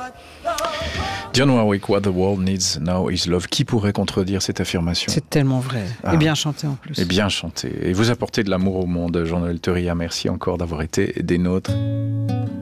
Dionne Warwick, What the World Needs Now is Love. Qui pourrait contredire cette affirmation? C'est tellement vrai. Et bien chanté en plus. Et bien chanté. Et vous apportez de l'amour au monde, Jean-Noël Teuria. Merci encore d'avoir été des nôtres.